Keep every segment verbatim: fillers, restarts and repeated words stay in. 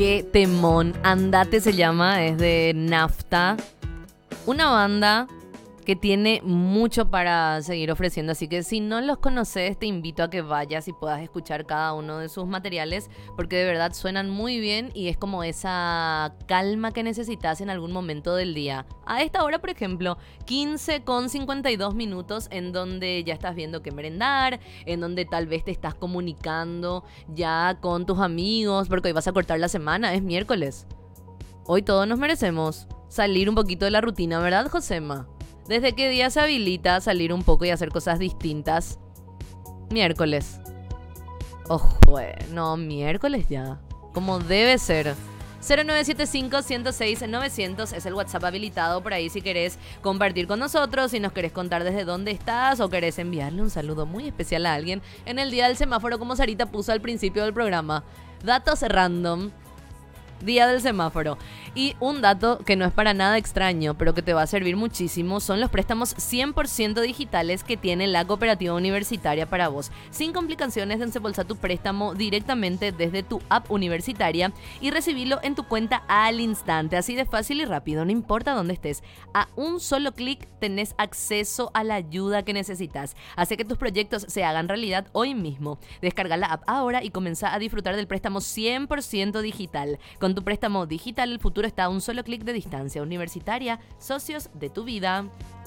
Qué temón. Andate se llama, es de Nafta. Una banda que tiene mucho para seguir ofreciendo, así que si no los conoces te invito a que vayas y puedas escuchar cada uno de sus materiales, porque de verdad suenan muy bien y es como esa calma que necesitas en algún momento del día. A esta hora, por ejemplo, quince con cincuenta y dos minutos, en donde ya estás viendo qué merendar, en donde tal vez te estás comunicando ya con tus amigos, porque hoy vas a cortar la semana, es miércoles. Hoy todos nos merecemos salir un poquito de la rutina, ¿verdad, Josema? ¿Desde qué día se habilita salir un poco y hacer cosas distintas? Miércoles. Ojo, no, miércoles ya. Como debe ser. cero nueve siete cinco, uno cero seis, nueve cero cero es el WhatsApp habilitado por ahí si querés compartir con nosotros, si nos querés contar desde dónde estás o querés enviarle un saludo muy especial a alguien en el día del semáforo, como Sarita puso al principio del programa. Datos random. Día del semáforo. Y un dato que no es para nada extraño, pero que te va a servir muchísimo, son los préstamos cien por ciento digitales que tiene la Cooperativa Universitaria para vos. Sin complicaciones, desembolsa tu préstamo directamente desde tu app universitaria y recibilo en tu cuenta al instante. Así de fácil y rápido, no importa dónde estés. A un solo clic tenés acceso a la ayuda que necesitas. Hace que tus proyectos se hagan realidad hoy mismo. Descarga la app ahora y comenzá a disfrutar del préstamo cien por ciento digital. Con tu préstamo digital, el futuro está a un solo clic de distancia. Universitaria, socios de tu vida.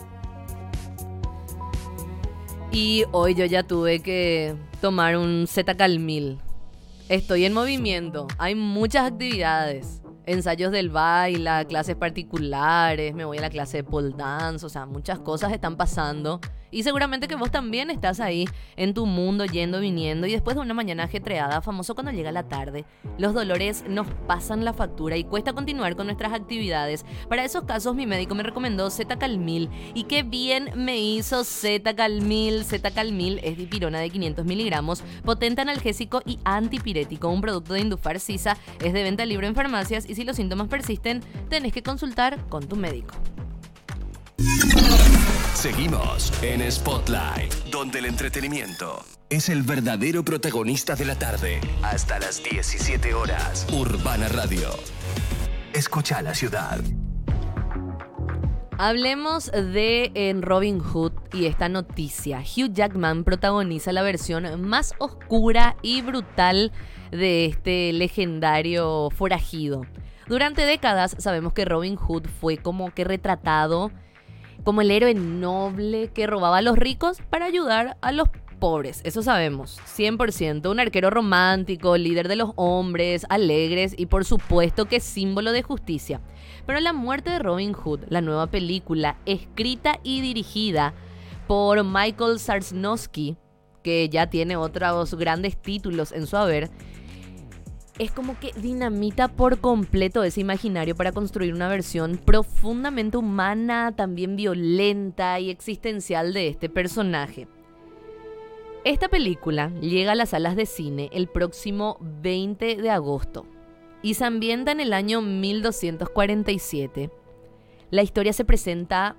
Y hoy yo ya tuve que tomar un Zetacalmil. Estoy en movimiento, hay muchas actividades. Ensayos del baile, clases particulares, me voy a la clase de pole dance, o sea, muchas cosas están pasando. Y seguramente que vos también estás ahí en tu mundo, yendo, viniendo, y después de una mañana ajetreada, famoso cuando llega la tarde, los dolores nos pasan la factura y cuesta continuar con nuestras actividades. Para esos casos, mi médico me recomendó Zetacalmil, y qué bien me hizo Zetacalmil. Zetacalmil es dipirona de quinientos miligramos, potente analgésico y antipirético, un producto de Indufar Sisa, es de venta libre en farmacias, y si los síntomas persisten, tenés que consultar con tu médico. Seguimos en Spotlight, donde el entretenimiento es el verdadero protagonista de la tarde. Hasta las diecisiete horas. Urbana Radio. Escucha la ciudad. Hablemos de en Robin Hood y esta noticia. Hugh Jackman protagoniza la versión más oscura y brutal de este legendario forajido. Durante décadas sabemos que Robin Hood fue como que retratado como el héroe noble que robaba a los ricos para ayudar a los pobres. Eso sabemos, cien por ciento. Un arquero romántico, líder de los hombres, alegres y por supuesto que símbolo de justicia. Pero la muerte de Robin Hood, la nueva película, escrita y dirigida por Michael Sarnowski, que ya tiene otros grandes títulos en su haber, es como que dinamita por completo ese imaginario para construir una versión profundamente humana, también violenta y existencial de este personaje. Esta película llega a las salas de cine el próximo veinte de agosto y se ambienta en el año mil doscientos cuarenta y siete. La historia se presenta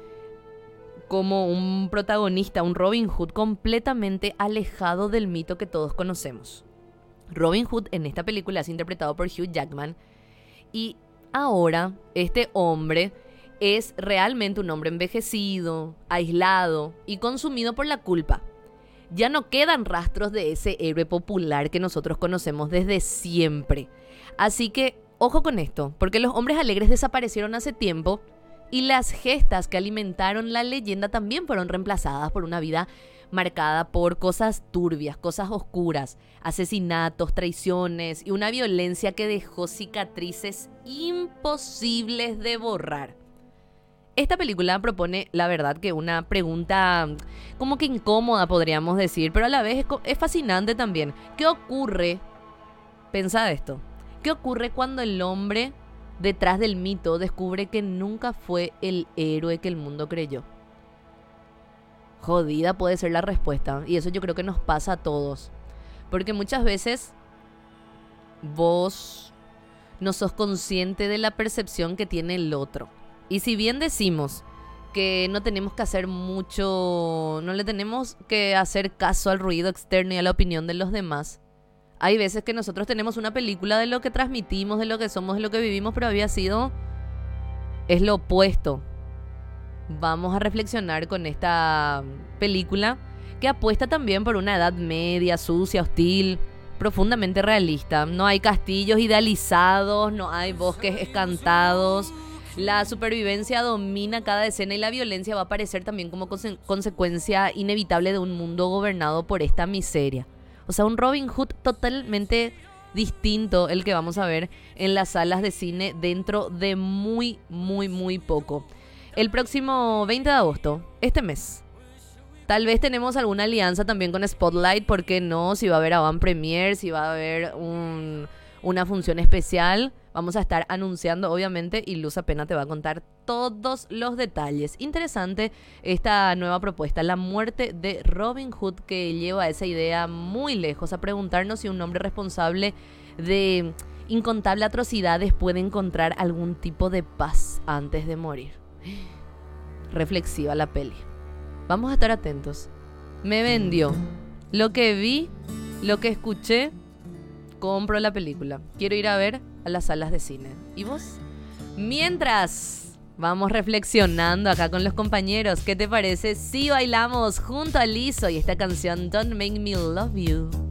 como un protagonista, un Robin Hood completamente alejado del mito que todos conocemos. Robin Hood en esta película es interpretado por Hugh Jackman y ahora este hombre es realmente un hombre envejecido, aislado y consumido por la culpa. Ya no quedan rastros de ese héroe popular que nosotros conocemos desde siempre. Así que ojo con esto, porque los hombres alegres desaparecieron hace tiempo y las gestas que alimentaron la leyenda también fueron reemplazadas por una vida marcada por cosas turbias, cosas oscuras, asesinatos, traiciones y una violencia que dejó cicatrices imposibles de borrar. Esta película propone, la verdad, que una pregunta como que incómoda, podríamos decir, pero a la vez es fascinante también. ¿Qué ocurre? Pensad esto. ¿Qué ocurre cuando el hombre detrás del mito descubre que nunca fue el héroe que el mundo creyó? Jodida puede ser la respuesta, y eso yo creo que nos pasa a todos, porque muchas veces vos no sos consciente de la percepción que tiene el otro, y si bien decimos que no tenemos que hacer mucho, no le tenemos que hacer caso al ruido externo y a la opinión de los demás, Hay veces que nosotros tenemos una película de lo que transmitimos, de lo que somos, de lo que vivimos, pero había sido... es lo opuesto. Vamos a reflexionar con esta película que apuesta también por una edad media, sucia, hostil, profundamente realista. No hay castillos idealizados, no hay bosques escantados. La supervivencia domina cada escena y la violencia va a aparecer también como conse- consecuencia inevitable de un mundo gobernado por esta miseria. O sea, un Robin Hood totalmente distinto el que vamos a ver en las salas de cine dentro de muy, muy, muy poco. El próximo veinte de agosto, este mes. Tal vez tenemos alguna alianza también con Spotlight, ¿por qué no? Si va a haber avant premiere, si va a haber un, una función especial. Vamos a estar anunciando, obviamente, y Luz apenas te va a contar todos los detalles. Interesante esta nueva propuesta, la muerte de Robin Hood, que lleva esa idea muy lejos, a preguntarnos si un hombre responsable de incontables atrocidades puede encontrar algún tipo de paz antes de morir. Reflexiva la peli. Vamos a estar atentos. Me vendió. Lo que vi, lo que escuché, compro la película. Quiero ir a ver a las salas de cine. ¿Y vos? Mientras vamos reflexionando acá con los compañeros, ¿qué te parece si bailamos junto a Lizzo y esta canción Don't Make Me Love You?